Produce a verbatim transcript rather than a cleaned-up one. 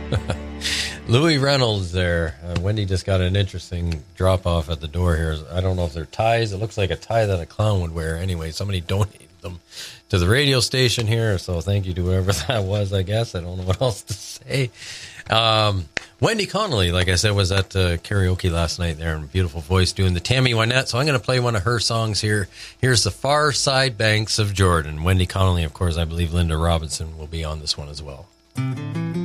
Louis Reynolds there. Uh, Wendy just got an interesting drop-off at the door here. I don't know if they're ties. It looks like a tie that a clown would wear. Anyway, somebody donated them to the radio station here, so thank you to whoever that was, I guess. I don't know what else to say. Um, Wendy Connolly, like I said, was at uh, karaoke last night there in a beautiful voice doing the Tammy Wynette, so I'm going to play one of her songs here. Here's The Far Side Banks of Jordan. Wendy Connolly, of course, I believe Linda Robinson will be on this one as well.